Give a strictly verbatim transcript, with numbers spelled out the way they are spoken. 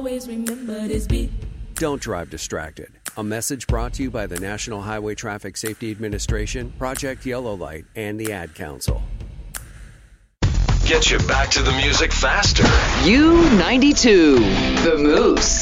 always remember this beat. Don't drive distracted. A message brought to you by the National Highway Traffic Safety Administration, Project Yellow Light, and the Ad Council. Get you back to the music faster. U ninety-two, The Moose.